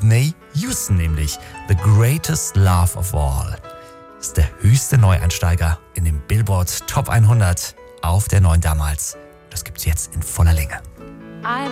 Whitney Houston nämlich. The Greatest Love of All. Ist der höchste Neueinsteiger in dem Billboard Top 100 auf der 9 damals. Das gibt's jetzt in voller Länge.